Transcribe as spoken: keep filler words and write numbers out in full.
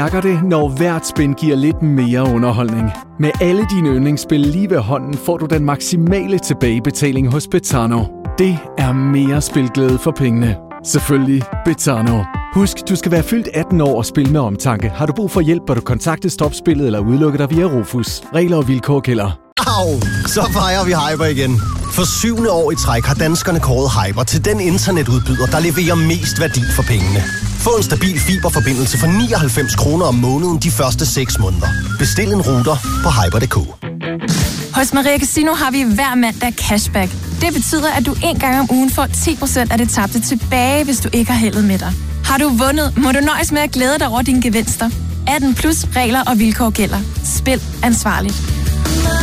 Mærker det, når hvert spin giver lidt mere underholdning. Med alle dine yndlingsspil lige ved hånden, får du den maksimale tilbagebetaling hos Betano. Det er mere spilglæde for pengene. Selvfølgelig Betano. Husk, du skal være fyldt atten år og spille med omtanke. Har du brug for hjælp, bør du kontakte Stopspillet eller udelukke dig via Rufus. Regler og vilkår gælder. Au, så fejrer vi Hyper igen. For syvende år i træk har danskerne kåret Hyper til den internetudbyder, der leverer mest værdi for pengene. Få en stabil fiberforbindelse for nioghalvfems kroner om måneden de første seks måneder. Bestil en router på hyper punktum d k. Hos Maria Casino har vi hver mandag cashback. Det betyder, at du en gang om ugen får ti procent af det tabte tilbage, hvis du ikke har heldet med dig. Har du vundet, må du nøjes med at glæde dig over dine gevinster. atten plus regler og vilkår gælder. Spil ansvarligt.